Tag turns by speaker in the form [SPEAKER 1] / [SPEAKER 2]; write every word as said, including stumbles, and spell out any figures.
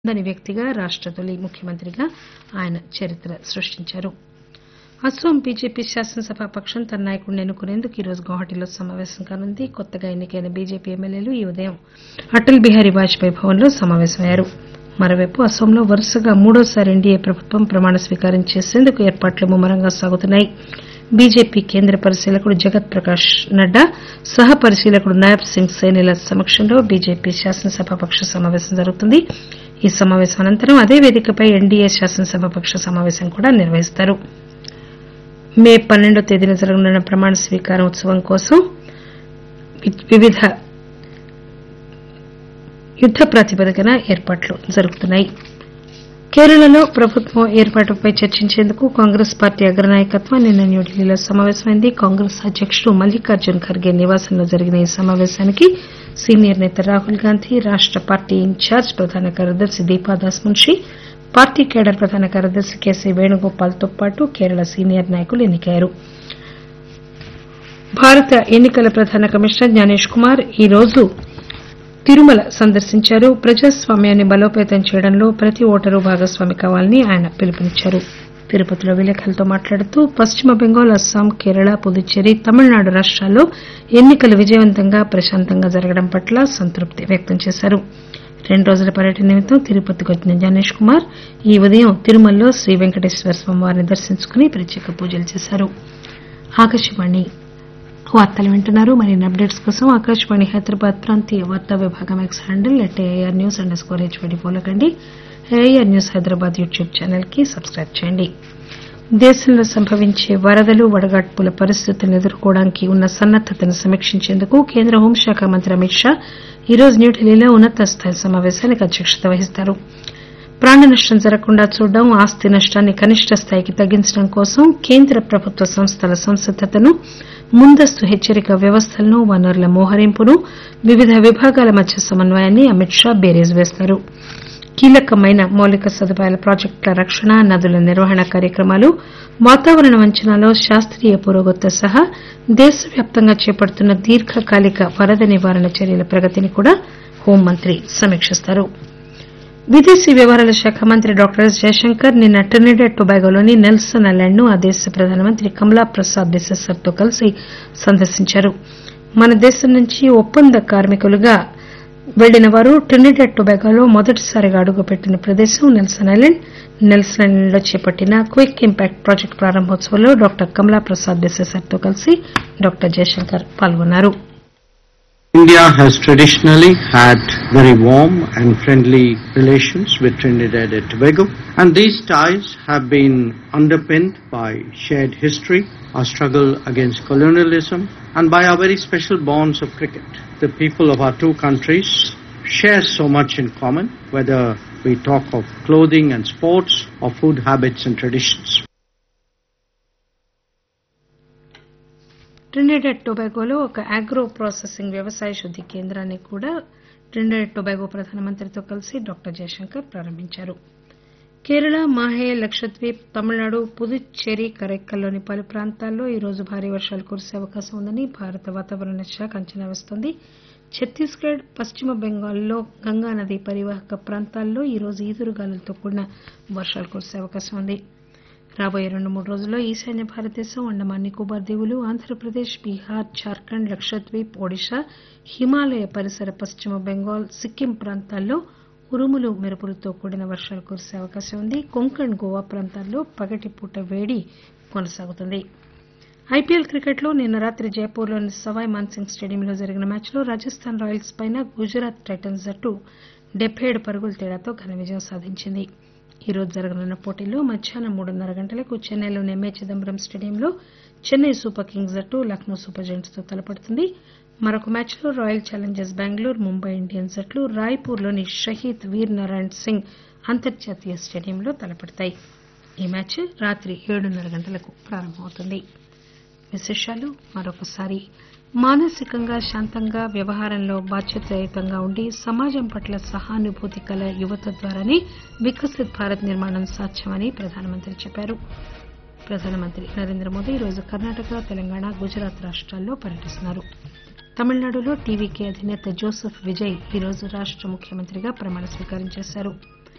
[SPEAKER 1] దని వ్యక్తిగా రాష్ట తొలి ముఖ్యమంత్రిగా ఆయన చరిత్ర సృష్టించారు. అస్సోం బీజేపీ శాసనసభాపక్షం తన నాయకుడిని ఎన్నుకునేందుకు ఈరోజు గౌహటిలో సమావేశం కానుంది. కొత్తగా ఎన్నికైన బీజేపీ ఎమ్మెల్యేలు ఈ ఉదయం అటల్ బిహారీ వాజ్పేయి భవన్ లో సమావేశమయ్యారు. మరోవైపు అస్సోంలో వరుసగా మూడోసారి ఎన్డీఏ ప్రభుత్వం ప్రమాణ స్వీకారం చేసేందుకు ఏర్పాట్లు ముమ్మరంగా సాగుతున్నాయి. బీజేపీ కేంద్ర పరిశీలకుడు జగత్ ప్రకాష్ నడ్డా సహ పరిశీలకుడు నాయబ్ సింగ్ సైనిల సమక్షంలో బీజేపీ శాసనసభాపక్ష సమావేశం జరుగుతుంది. ఈ సమావేశం అనంతరం అదే వేదికపై ఎన్డీఏ శాసనసభాపక్ష సమావేశం కూడా నిర్వహిస్తారు. మే పన్నెండో తేదీన జరగనున్న ప్రమాణ స్వీకారం ఉత్సవం కోసం వివిధ యుద్ద ప్రాతిపదికన ఏర్పాట్లు జరుగుతున్నాయి. కేరళలో ప్రభుత్వం ఏర్పాటుపై చర్చించేందుకు కాంగ్రెస్ పార్టీ అగ్రనాయకత్వం నిన్న న్యూఢిల్లీలో సమావేశమైంది. కాంగ్రెస్ అధ్యకుడు మల్లికార్జున్ ఖర్గే నివాసంలో జరిగిన ఈ సమావేశానికి సీనియర్ నేత రాహుల్ గాంధీ, రాష్ట పార్టీ ఇన్ఛార్జ్ ప్రధాన కార్యదర్శి దీపాదాస్ మున్షీ, పార్టీ కేడర్ ప్రధాన కార్యదర్శి కేసీ వేణుగోపాల్ తో పాటు కేరళ సీనియర్ నాయకులు ఎన్నికయ్యారు. భారత ఎన్నికల ప్రధాన కమిషనర్ జ్ఞానేష్ కుమార్ ఈరోజు తిరుమల సందర్శించారు. ప్రజాస్వామ్యాన్ని బలోపేతం చేయడంలో ప్రతి ఓటరు భాగస్వామి కావాలని ఆయన పిలుపునిచ్చారు. తిరుపతిలో విలేకరులతో మాట్లాడుతూ పశ్చిమ బెంగాల్, అస్సాం, కేరళ, పుదుచ్చేరి, తమిళనాడు రాష్టాల్లో ఎన్నికలు విజయవంతంగా ప్రశాంతంగా జరగడం పట్ల సంతృప్తి వ్యక్తం చేశారు. రెండు రోజుల పర్యటన నిమిత్తం తిరుపతికి వచ్చిన జ్ఞానేష్ కుమార్ ఈ ఉదయం తిరుమలలో శ్రీ వెంకటేశ్వర స్వామి వారిని దర్శించుకుని ప్రత్యేక పూజలు చేశారు. ఆకాశవాణి వార్తలు వింటున్నారు. మరిన్ని అప్డేట్స్ కోసం ఆకాశవాణి హైదరాబాద్ ప్రాంతీయ వార్తా విభాగం X handle at AIR news under score HYD follow కండి. AIR news Hyderabad YouTube channel కి సబ్స్క్రైబ్ చేయండి. దేశంలో సంభవించే వరదలు, వడగాడ్పుల పరిస్థితులను ఎదుర్కోవడానికి ఉన్న సన్నద్దతను సమీక్షించేందుకు కేంద్ర హోంశాఖ మంత్రి అమిత్ షా ఈరోజు న్యూఢిల్లీలో ఉన్నత స్థాయి సమావేశానికి అధ్యక్షత వహిస్తారు. ప్రాణ నష్టం జరగకుండా చూడడం, ఆస్తి నష్టాన్ని కనిష్ట స్థాయికి తగ్గించడం కోసం కేంద్ర ప్రభుత్వ సంస్థల సంసిద్దతను, ముందస్తు హెచ్చరిక వ్యవస్థలను, వనరుల మోహరింపును, వివిధ విభాగాల మధ్య సమన్వయాన్ని అమిత్ షా బేరీజు వేస్తారు. కీలకమైన మౌలిక సదుపాయాల ప్రాజెక్టుల రక్షణ, నదుల నిర్వహణ కార్యక్రమాలు, వాతావరణ అంచనాలో శాస్త్రీయ పురోగతితో సహా దేశవ్యాప్తంగా చేపడుతున్న దీర్ఘకాలిక వరద నివారణ చర్యల ప్రగతిని కూడా హోంమంత్రి సమీక్షిస్తారు. విదేశీ వ్యవహారాల శాఖ మంత్రి డాక్టర్ ఎస్ జయశంకర్ నిన్న ట్రినిడాడ్ టొబాగోలోని నెల్సన్ ఐలాండ్ ను ఆ దేశ ప్రధానమంత్రి కమలా ప్రసాద్ బిసెసర్ తో కలిసి సందర్శించారు. మన దేశం నుంచి ఒప్పంద కార్మికులుగా వెళ్లిన వారు ట్రినిడాడ్ టొబాగోలో మొదటిసారిగా అడుగుపెట్టిన ప్రదేశం నెల్సన్ ఐలాండ్. నెల్సన్ ఐలాండ్ లో చేపట్టిన క్విక్ ఇంపాక్ట్ ప్రాజెక్టు ప్రారంభోత్సవంలో డాక్టర్ కమలా ప్రసాద్ బిసెసర్ తో కలిసి డాక్టర్ జయశంకర్ పాల్గొన్నారు.
[SPEAKER 2] India has traditionally had very warm and friendly relations with Trinidad and Tobago, and these ties have been underpinned by shared history, our struggle against colonialism, and by our very special bonds of cricket. The people of our two countries share so much in common, whether we talk of clothing and sports or food habits and traditions.
[SPEAKER 1] Trinidad టొబాగోలో ఒక agro processing వ్యవసాయ శుద్ది కేంద్రాన్ని కూడా Trinidad Tobago ప్రధానమంత్రితో కలిసి doctor Jayashankar ప్రారంభించారు. కేరళ, మాహే, లక్షద్వీప్, తమిళనాడు, పుదుచ్చేరి, కరైక్కల్లోని పలు ప్రాంతాల్లో ఈరోజు భారీ వర్షాలు కురిసే అవకాశం ఉందని భారత వాతావరణ శాఖ అంచనా వేస్తోంది. ఛత్తీస్గఢ్, పశ్చిమ బెంగాల్లో గంగానది పరివాహక ప్రాంతాల్లో ఈరోజు ఈదురుగాలులతో కూడిన వర్షాలు కురిసే అవకాశం ఉంది. రాబోయే రెండు మూడు రోజుల్లో ఈశాన్య భారతదేశం, అండమాన్ నికోబార్ దీవులు, ఆంధ్రప్రదేశ్, బీహార్, జార్ఖండ్, లక్షద్వీప్, ఒడిశా, హిమాలయ పరిసర పశ్చిమ బెంగాల్, సిక్కిం ప్రాంతాల్లో ఉరుములు, మెరుపులతో కూడిన వర్షాలు కురిసే అవకాశం ఉంది. కొంకణ్, గోవా ప్రాంతాల్లో పగటిపూట వేడి కొనసాగుతుంది. ఐపీఎల్ క్రికెట్లో నిన్న రాత్రి జైపూర్లోని సవాయ్ మాన్సింగ్ స్టేడియంలో జరిగిన మ్యాచ్లో రాజస్థాన్ రాయల్స్ పైన గుజరాత్ టైటన్స్ జట్టు డెబ్బై ఏడు పరుగుల తేడాతో ఘన విజయం సాధించింది. ఈ రోజు జరగనున్న పోటీల్లో మధ్యాహ్నం మూడున్నర గంటలకు చెన్నైలోని ఎంఏ చిదంబరం స్టేడియంలో చెన్నై సూపర్ కింగ్స్ జట్టు లక్నో సూపర్ జెయింట్స్ తో తలపడుతుంది. మరొక మ్యాచ్లో royal Challengers Bengaluru, Mumbai Indians జట్లు రాయ్పూర్లోని షహీద్ వీర్ నారాయణ్ సింగ్ అంతర్జాతీయ స్టేడియంలో తలపడతాయి. ఈ మ్యాచ్ రాత్రి ఏడున్నర గంటలకు ప్రారంభమవుతుంది. విశేషాలు మరొకసారి. మానసికంగా శాంతంగా, వ్యవహారంలో బాధ్యతాయుతంగా ఉండి సమాజం పట్ల సహానుభూతి కల యువత ద్వారానే వికసిత్ భారత్ నిర్మాణం సాధ్యమని ప్రధానమంత్రి చెప్పారు. ప్రధానమంత్రి నరేంద్ర మోదీ ఈరోజు కర్ణాటక, తెలంగాణ, గుజరాత్ రాష్టాల్లో పర్యటిస్తున్నారు. తమిళనాడులో టీవీకే అధినేత జోసెఫ్ విజయ్ ఈరోజు రాష్ట ముఖ్యమంత్రిగా ప్రమాణ స్వీకారం చేశారు.